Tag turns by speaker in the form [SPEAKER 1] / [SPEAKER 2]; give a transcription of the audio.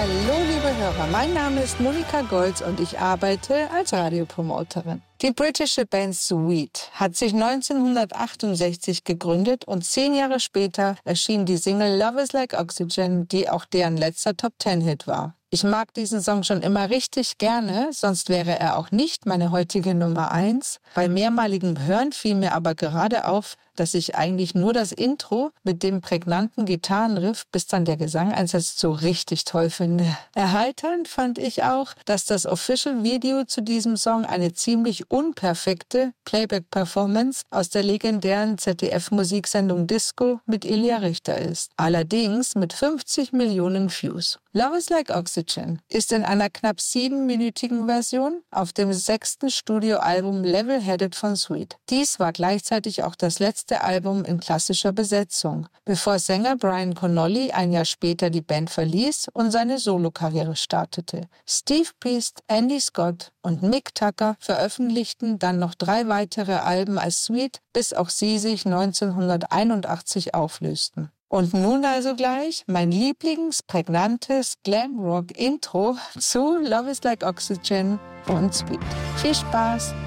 [SPEAKER 1] Hallo liebe Hörer, mein Name ist Monika Golz und ich arbeite als Radiopromoterin. Die britische Band Sweet hat sich 1968 gegründet und 10 Jahre später erschien die Single Love is Like Oxygen, die auch deren letzter Top-10-Hit war. Ich mag diesen Song schon immer richtig gerne, sonst wäre er auch nicht meine heutige Nummer 1. Bei mehrmaligem Hören fiel mir aber gerade auf, dass ich eigentlich nur das Intro mit dem prägnanten Gitarrenriff, bis dann der Gesang einsetzt, so richtig toll finde. Erheiternd fand ich auch, dass das Official-Video zu diesem Song eine ziemlich unperfekte Playback-Performance aus der legendären ZDF-Musiksendung Disco mit Ilja Richter ist. Allerdings mit 50 Millionen Views. Love is Like Oxygen ist in einer knapp 7-minütigen Version auf dem 6. Studioalbum Level-Headed von Sweet. Dies war gleichzeitig auch das letzte Album in klassischer Besetzung, bevor Sänger Brian Connolly ein Jahr später die Band verließ und seine Solokarriere startete. Steve Priest, Andy Scott und Mick Tucker veröffentlichten dann noch 3 weitere Alben als Sweet, bis auch sie sich 1981 auflösten. Und nun also gleich mein lieblingsprägnantes Glam-Rock-Intro zu Love is Like Oxygen von Sweet. Viel Spaß!